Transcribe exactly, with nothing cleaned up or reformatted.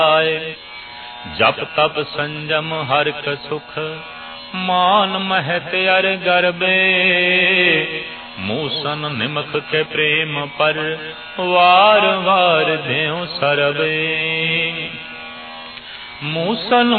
जप तप संजम हर क सुख मान महत अर गर्बे मूसन निमख के प्रेम पर वार वार देव सरबे। मूसन